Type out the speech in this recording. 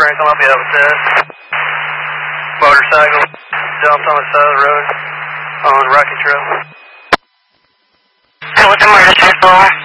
Frank, I'll help you out with that. Motorcycle dumped on the side of the road on Rocky Trail. And what's the motorcycle?